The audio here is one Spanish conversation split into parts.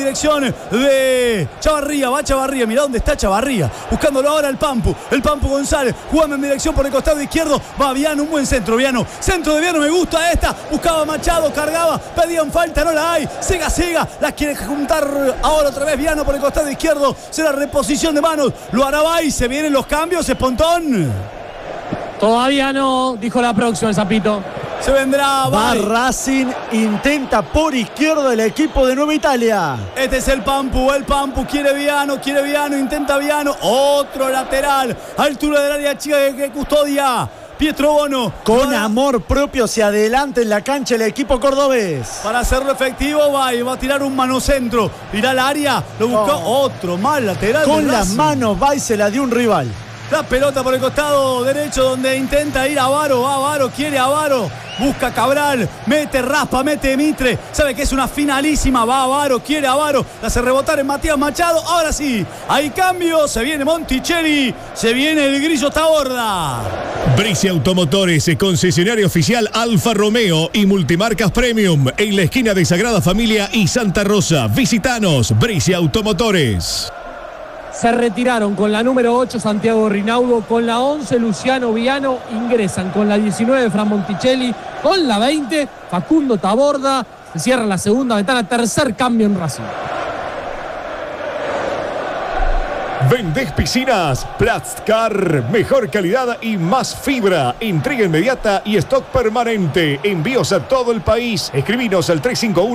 dirección de Chavarría. Va Chavarría, mirá dónde está Chavarría. Buscándolo ahora el Pampu González, jugando en dirección por el costado izquierdo. Va Viano, un buen centro, Viano. Centro de Viano, me gusta esta. Buscaba Machado, cargaba, pedían falta, no la hay. Sega, la quiere juntar ahora otra vez Viano por el costado izquierdo. Será reposición de manos. Lo hará y se vienen los cambios, Espontón. Todavía no, dijo la próxima el Zapito. Se vendrá. Va Racing, intenta por izquierda el equipo de Nueva Italia. Este es el Pampu quiere Viano, intenta Viano. Otro lateral, altura del área chica que custodia Pietro Bono. Con amor propio se adelanta en la cancha el equipo cordobés. Para hacerlo efectivo va a tirar un manocentro. Irá al área, lo buscó. Otro mal lateral. Con las manos va y se la dio un rival. La pelota por el costado derecho donde intenta ir Avaro. Va Avaro, quiere Avaro. Busca Cabral, mete Raspa, mete Mitre. Sabe que es una finalísima. Va Avaro, quiere Avaro. La hace rebotar en Matías Machado. Ahora sí, hay cambio. Se viene Monticelli. Se viene el Grillo Taborda. Bricia Automotores, concesionario oficial Alfa Romeo y Multimarcas Premium. En la esquina de Sagrada Familia y Santa Rosa. Visitanos, Bricia Automotores. Se retiraron con la número 8 Santiago Rinaudo, con la 11 Luciano Viano, ingresan con la 19 Fran Monticelli, con la 20 Facundo Taborda. Se cierra la segunda ventana, tercer cambio en Racing. ¿Vendés piscinas? Plastcar, mejor calidad y más fibra. Entrega inmediata y stock permanente. Envíos a todo el país. Escribinos al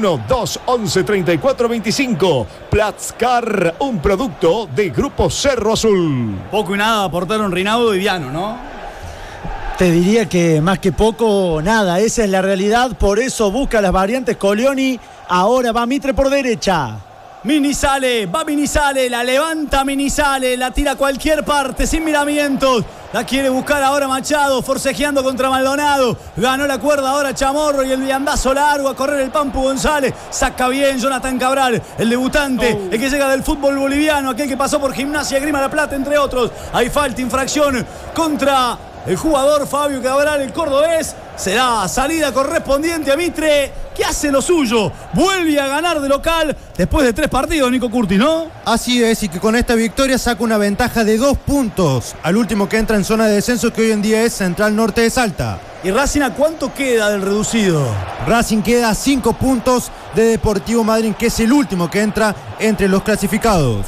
351-211-3425. Plastcar, un producto de Grupo Cerro Azul. Poco y nada aportaron Rinaudo y Viano, ¿no? Te diría que más que poco, nada. Esa es la realidad. Por eso busca las variantes Colioni. Ahora va Mitre por derecha. Minizale, va Minizale, la levanta Minizale, la tira a cualquier parte, sin miramientos. La quiere buscar ahora Machado, forcejeando contra Maldonado. Ganó la cuerda ahora Chamorro y el viandazo largo a correr el Pampu González. Saca bien Jonathan Cabral, el debutante, el que llega del fútbol boliviano, aquel que pasó por Gimnasia Grima La Plata, entre otros. Hay falta, infracción contra el jugador Fabio Cabral, el cordobés. Será salida correspondiente a Mitre, que hace lo suyo. Vuelve a ganar de local después de 3 partidos, Nico Curtis, ¿no? Así es, y que con esta victoria saca una ventaja de 2 puntos al último que entra en zona de descenso, que hoy en día es Central Norte de Salta. ¿Y Racing a cuánto queda del reducido? Racing queda a 5 puntos de Deportivo Madryn, que es el último que entra entre los clasificados.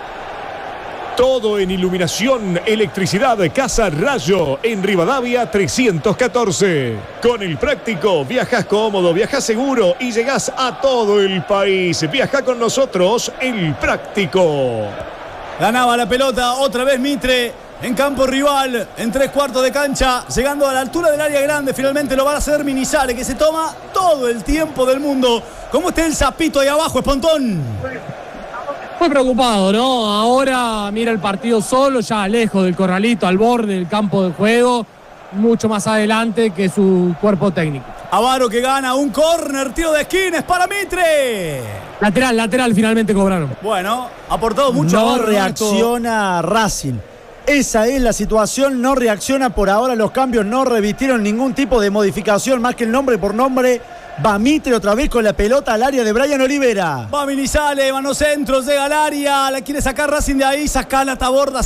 Todo en iluminación, electricidad, Casa Rayo, en Rivadavia 314. Con el práctico, viajas cómodo, viajas seguro y llegás a todo el país. Viaja con nosotros, el práctico. Ganaba la pelota otra vez Mitre en campo rival, en 3/4 de cancha, llegando a la altura del área grande. Finalmente lo va a hacer Minizale, que se toma todo el tiempo del mundo. ¿Cómo está el Zapito ahí abajo, Espontón? Muy preocupado, ¿no? Ahora mira el partido solo, ya lejos del corralito, al borde del campo de juego, mucho más adelante que su cuerpo técnico. Avaro que gana un córner, tiro de esquina, es para Mitre. Lateral finalmente cobraron. Bueno, ha aportado mucho. No Avaro, reacciona Racing. Esa es la situación, no reacciona por ahora. Los cambios no revistieron ningún tipo de modificación, más que el nombre por nombre. Va Mitre otra vez con la pelota al área de Brian Olivera. Va Minizale, mano centro, llega al área, la quiere sacar Racing de ahí, saca la Taborda,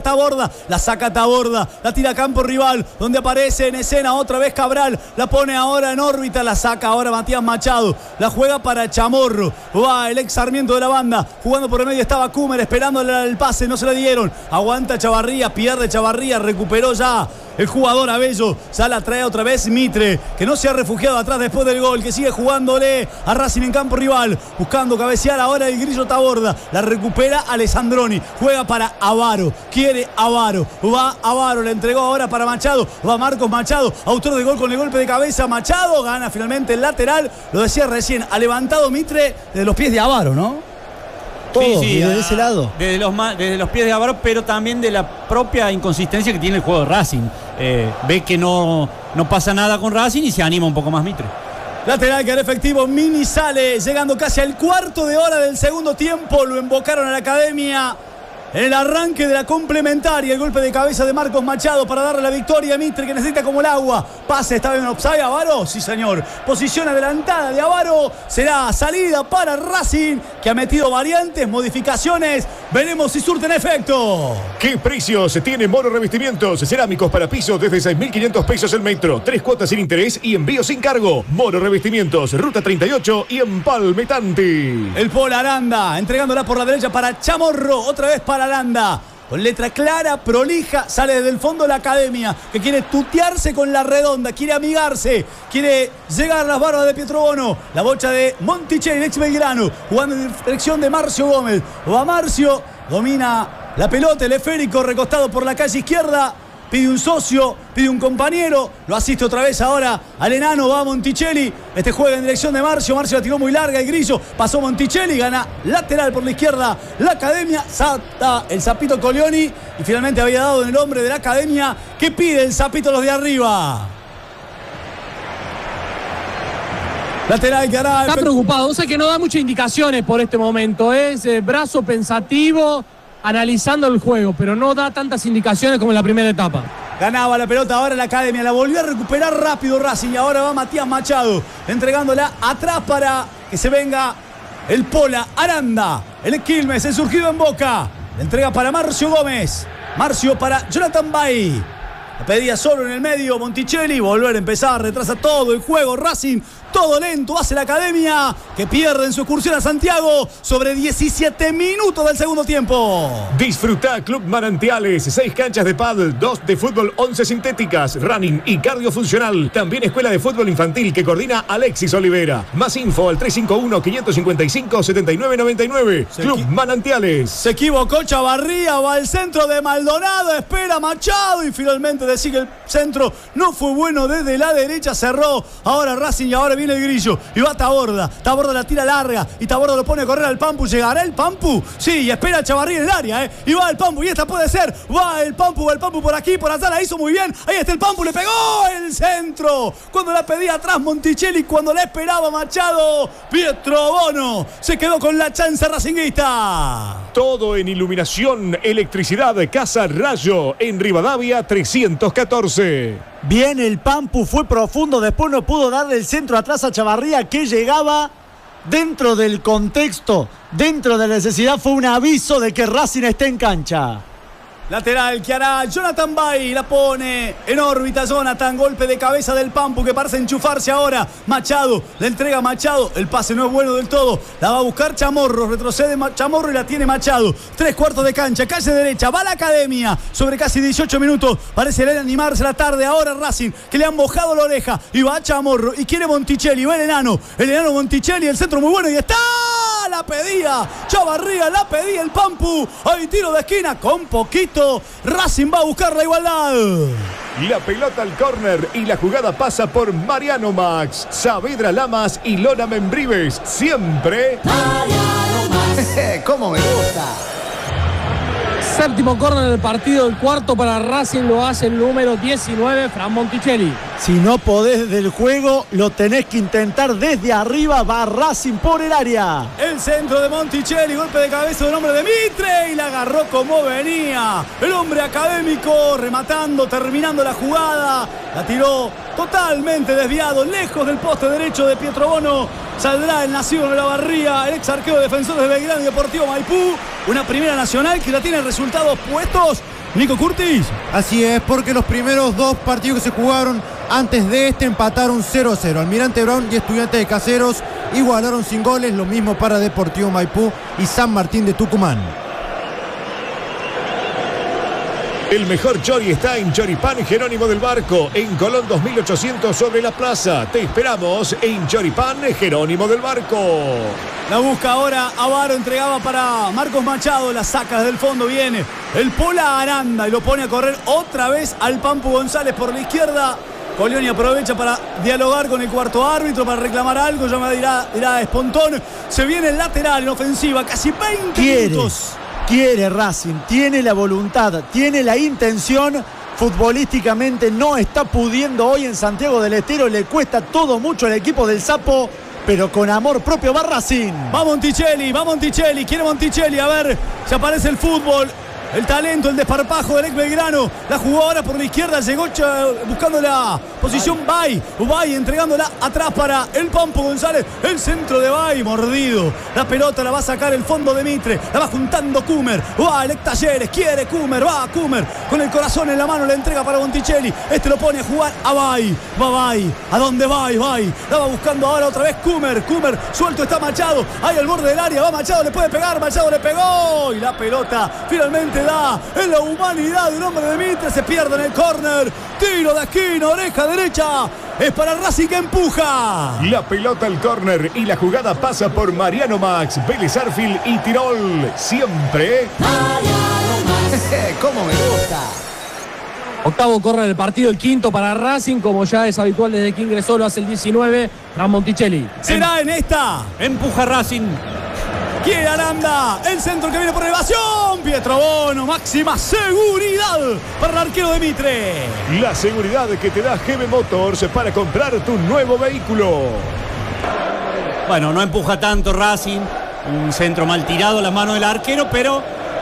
la saca Taborda, la tira a campo rival, donde aparece en escena otra vez Cabral, la pone ahora en órbita, la saca ahora Matías Machado, la juega para Chamorro, va el ex Sarmiento de la banda, jugando por el medio estaba Kumer, esperándole el pase, no se le dieron, aguanta Chavarría, pierde Chavarría, recuperó ya el jugador Abello, ya la trae otra vez Mitre, que no se ha refugiado atrás después del gol, que sigue jugándole a Racing en campo rival, buscando cabecear ahora el Grillo Taborda, la recupera Alessandroni, juega para Avaro, quiere Avaro, va Avaro, la entregó ahora para Machado, va Marcos Machado, autor del gol con el golpe de cabeza, Machado gana finalmente el lateral, lo decía recién, ha levantado Mitre de los pies de Avaro, ¿no? Todo, sí, desde ese lado. Desde los pies de Avaro, pero también de la propia inconsistencia que tiene el juego de Racing. Ve que no pasa nada con Racing y se anima un poco más Mitre. Lateral que era efectivo, Minizale, llegando casi al cuarto de hora del segundo tiempo, lo invocaron a la academia En el arranque de la complementaria, el golpe de cabeza de Marcos Machado para darle la victoria a Mitre, que necesita como el agua. Pase, está en offside. Avaro, sí señor. Posición adelantada de Avaro. Será salida para Racing, que ha metido variantes, modificaciones. Veremos si surten efecto. ¿Qué precios tiene Moro Revestimientos? Cerámicos para piso desde 6.500 pesos el metro. 3 cuotas sin interés y envío sin cargo. Moro Revestimientos, Ruta 38 y Empalme Tanti. El Pola Aranda, entregándola por la derecha para Chamorro. Otra vez para Aranda. Con letra clara, prolija, sale desde el fondo la academia, que quiere tutearse con la redonda, quiere amigarse, quiere llegar a las barbas de Pietrobono. La bocha de Monticelli, el ex Belgrano, jugando en dirección de Marcio Gómez. Va Marcio, domina la pelota, el esférico recostado por la calle izquierda. Pide un socio, pide un compañero, lo asiste otra vez ahora al enano, va Monticelli, este juega en dirección de Marcio, Marcio la tiró muy larga, el Grillo, pasó Monticelli, gana lateral por la izquierda, la academia, salta el Zapito Colioni y finalmente había dado en el hombre de la academia que pide el Zapito los de arriba. Lateral que hará... Está preocupado, o sea que no da muchas indicaciones por este momento, es brazo pensativo, analizando el juego, pero no da tantas indicaciones como en la primera etapa. Ganaba la pelota ahora la academia, la volvió a recuperar rápido Racing y ahora va Matías Machado entregándola atrás para que se venga el Pola Aranda, el Quilmes, el surgido en Boca. La entrega para Marcio Gómez, Marcio para Jonathan Bay. La pedía solo en el medio Monticelli, volver a empezar, retrasa todo el juego Racing, todo lento, hace la academia que pierde en su excursión a Santiago sobre 17 minutos del segundo tiempo. Disfruta Club Manantiales, 6 canchas de pádel, 2 de fútbol, 11 sintéticas, running y cardiofuncional. También escuela de fútbol infantil que coordina Alexis Olivera. Más info al 351-555-7999. Club Manantiales. Se equivocó Chavarría, va al centro de Maldonado, espera Machado y finalmente decide el centro. No fue bueno desde la derecha, cerró ahora Racing y ahora viene el Grillo y va Taborda. Taborda la tira larga y Taborda lo pone a correr al Pampu. ¿Llegará el Pampu? Sí, y espera a Chavarría en el área, y va el Pampu y esta puede ser. Va el Pampu por aquí, por allá, la hizo muy bien. Ahí está el Pampu, le pegó el centro. Cuando la pedía atrás Monticelli, cuando la esperaba Machado, Pietrobono se quedó con la chance racinguista. Todo en iluminación, electricidad, Casa Rayo, en Rivadavia 314. Bien, el Pampu fue profundo, después no pudo darle el centro atrás a Chavarría, que llegaba dentro del contexto, dentro de la necesidad. Fue un aviso de que Racing está en cancha. Lateral que hará Jonathan Bay, la pone en órbita Jonathan, golpe de cabeza del Pampu que parece enchufarse ahora. Machado, le entrega a Machado, el pase no es bueno del todo, la va a buscar Chamorro, retrocede Chamorro y la tiene Machado. 3/4 de cancha, calle derecha, va la academia, sobre casi 18 minutos, parece animarse la tarde ahora Racing, que le han mojado la oreja, y va Chamorro, y quiere Monticelli, va el enano Monticelli, el centro muy bueno, y está, la pedía Chavarría, la pedía el Pampu, hay tiro de esquina con poquito. Racing va a buscar la igualdad. La pelota al córner y la jugada pasa por Mariano Max, Saavedra Lamas y Lona Membrives. Siempre Mariano Max. ¿Cómo me gusta? Séptimo córner del partido, el cuarto para Racing lo hace el número 19, Fran Monticelli. Si no podés desde el juego, lo tenés que intentar desde arriba. Va Racing por el área. El centro de Monticelli, golpe de cabeza del hombre de Mitre y la agarró como venía. El hombre académico rematando, terminando la jugada. La tiró totalmente desviado, lejos del poste derecho de Pietrobono. Saldrá el nacido de la Barría, el ex arquero defensor de Belgrano y Deportivo Maipú. Una primera nacional que la tiene resultados puestos. Nico Curtis. Así es, porque los primeros 2 partidos que se jugaron antes de este empataron 0-0. Almirante Brown y Estudiantes de Caseros igualaron sin goles, lo mismo para Deportivo Maipú y San Martín de Tucumán. el mejor chori está en Choripán Jerónimo del Barco, en Colón 2800 sobre la plaza. Te esperamos en Choripán Jerónimo del Barco. La busca ahora Avaro, entregaba para Marcos Machado, la saca desde el fondo, viene el Pola Aranda y lo pone a correr otra vez al Pampu González por la izquierda. Colioni aprovecha para dialogar con el cuarto árbitro, para reclamar algo, ya me dirá Espontón. Se viene el lateral en ofensiva, casi 20 minutos. Quiere Racing, tiene la voluntad, tiene la intención. Futbolísticamente no está pudiendo hoy en Santiago del Estero, le cuesta todo mucho al equipo del Sapo, pero con amor propio va Racing. Va Monticelli, quiere Monticelli, a ver si aparece el fútbol. El talento, el desparpajo del ex Belgrano. La jugó ahora por la izquierda. Llegó buscando la posición Bay entregándola atrás para el Pompo González. El centro de Bay, mordido. La pelota la va a sacar el fondo de Mitre. La va juntando Kumer. Va el Talleres, quiere Kumer. Va Kumer con el corazón en la mano. Le entrega para Monticelli. Este lo pone a jugar a Bay. Va Bay. ¿A dónde Bay? La va buscando ahora otra vez Kumer. Suelto está Machado. Ahí al borde del área. Va Machado, le puede pegar. Machado le pegó. Y la pelota finalmente da en la humanidad de un hombre de Mitre. Se pierde en el córner. Tiro de esquina, oreja derecha. Es para Racing que empuja. La pelota al córner y la jugada pasa por Mariano Max, Vélez Arfield y Tirol. Siempre Mariano Max. ¿Cómo me gusta? Octavo córner del partido, el quinto para Racing, como ya es habitual desde que ingresó, lo hace el 19, Fran Monticelli. ¿Será en esta? Empuja Racing. Quiere Aranda, el centro que viene por elevación. Pietro Bono, máxima seguridad para el arquero de Mitre. La seguridad que te da GB Motors para comprar tu nuevo vehículo. Bueno, no empuja tanto Racing. Un centro mal tirado a la mano del arquero, pero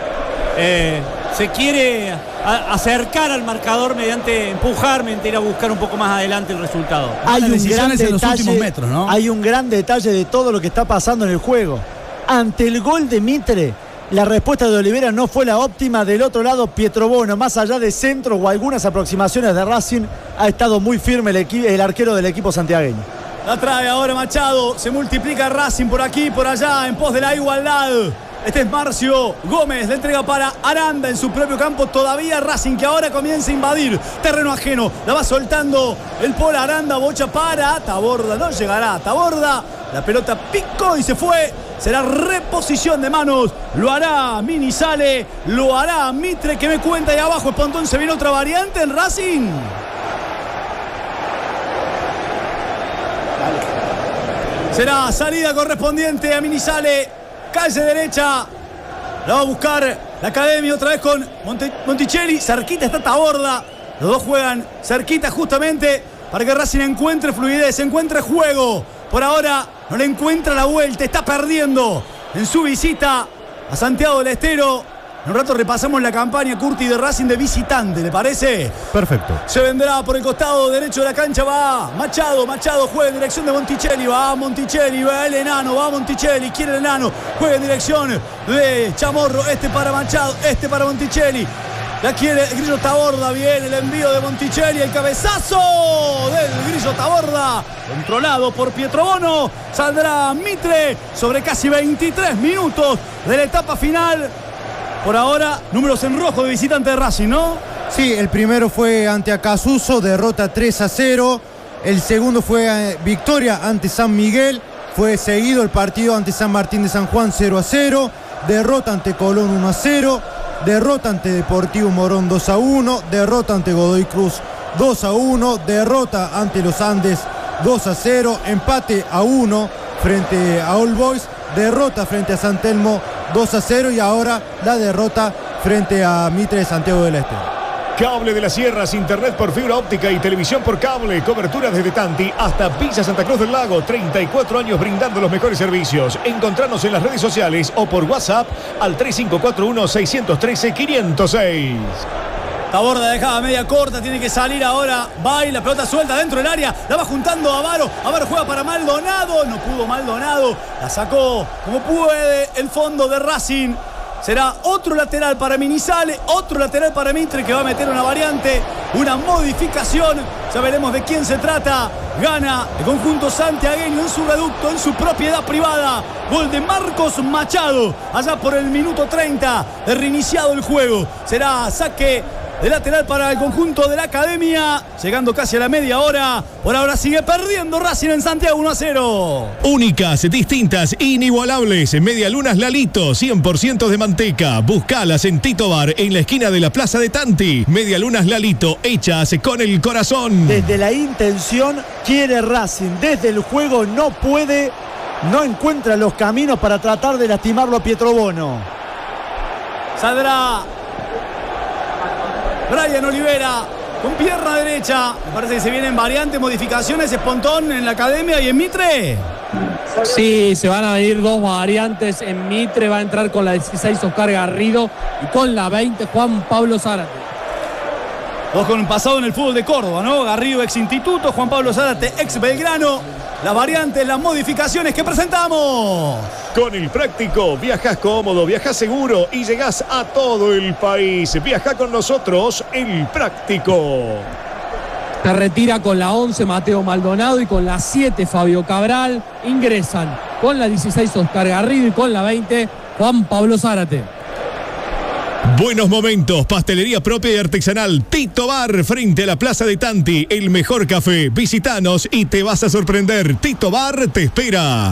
se quiere acercar al marcador mediante empujar, mediante ir a buscar un poco más adelante el resultado. Hay un gran en los detalle, últimos metros, ¿no? Hay un gran detalle de todo lo que está pasando en el juego. Ante el gol de Mitre, la respuesta de Olivera no fue la óptima. Del otro lado, Pietro Bono, más allá de centros o algunas aproximaciones de Racing, ha estado muy firme el arquero del equipo santiagueño. La trae ahora Machado, se multiplica Racing por aquí, por allá, en pos de la igualdad. Este es Marcio Gómez, le entrega para Aranda en su propio campo. Todavía Racing que ahora comienza a invadir terreno ajeno. La va soltando el Polo Aranda, bocha para Taborda, no llegará Taborda. La pelota picó y se fue. Será reposición de manos. Lo hará Minizale, lo hará Mitre, que me cuenta ahí abajo. Espontón, se viene otra variante en Racing. Será salida correspondiente a Minizale. Calle derecha. La va a buscar la academia otra vez con Monticelli. Cerquita está Taborda. Los dos juegan cerquita justamente para que Racing encuentre fluidez, encuentre juego. Por ahora no le encuentra la vuelta. Está perdiendo en su visita a Santiago del Estero. En un rato repasamos la campaña, Curti, de Racing de visitante, ¿le parece? Perfecto. Se vendrá por el costado derecho de la cancha, va Machado juega en dirección de Monticelli, va el enano, va Monticelli, quiere el enano, juega en dirección de Chamorro, este para Machado, este para Monticelli. La quiere el Grillo Taborda, bien el envío de Monticelli, el cabezazo del Grillo Taborda, controlado por Pietro Bono. Saldrá Mitre sobre casi 23 minutos de la etapa final. Por ahora, números en rojo de visitante de Racing, ¿no? Sí, el primero fue ante Acasuso, derrota 3-0. El segundo fue victoria ante San Miguel. Fue seguido el partido ante San Martín de San Juan 0-0. Derrota ante Colón 1-0. Derrota ante Deportivo Morón 2-1. Derrota ante Godoy Cruz 2-1. Derrota ante Los Andes 2-0. Empate a 1 frente a All Boys. Derrota frente a San Telmo 2-0 y ahora la derrota frente a Mitre de Santiago del Estero. Cable de las Sierras, internet por fibra óptica y televisión por cable. Cobertura desde Tanti hasta Villa Santa Cruz del Lago. 34 años brindando los mejores servicios. Encontranos en las redes sociales o por WhatsApp al 3541-613-506. Taborda dejaba media corta, tiene que salir ahora. Va y la pelota suelta dentro del área. La va juntando Avaro. Avaro juega para Maldonado. No pudo Maldonado. La sacó como puede el fondo de Racing. Será otro lateral para Minizale, otro lateral para Mitre, que va a meter una variante, una modificación. Ya veremos de quién se trata. Gana el conjunto santiagueño en su reducto, en su propiedad privada. Gol de Marcos Machado, allá por el minuto 30 de reiniciado el juego. Será saque de lateral para el conjunto de la academia, llegando casi a la media hora. Por ahora sigue perdiendo Racing en Santiago 1-0. Únicas, distintas, inigualables. Medialunas Lalito, 100% de manteca. Buscalas en Tito Bar, en la esquina de la Plaza de Tanti. Medialunas Lalito, hechas con el corazón. Desde la intención quiere Racing, desde el juego no puede, no encuentra los caminos para tratar de lastimarlo a Pietro Bono. Saldrá Brian Olivera con pierna derecha. Me parece que se vienen variantes, modificaciones, Espontón en la academia y en Mitre. Sí, se van a venir dos variantes. En Mitre va a entrar con la 16 Oscar Garrido y con la 20 Juan Pablo Zárate. Dos con un pasado en el fútbol de Córdoba, ¿no? Garrido, ex Instituto, Juan Pablo Zárate, ex Belgrano. Las variantes, las modificaciones que presentamos. Con el Práctico, viajas cómodo, viajas seguro y llegás a todo el país. Viaja con nosotros, el Práctico. Se retira con la 11 Mateo Maldonado y con la 7 Fabio Cabral. Ingresan con la 16 Oscar Garrido y con la 20 Juan Pablo Zárate. Buenos momentos, pastelería propia y artesanal Tito Bar, frente a la Plaza de Tanti, el mejor café. Visítanos y te vas a sorprender. Tito Bar te espera.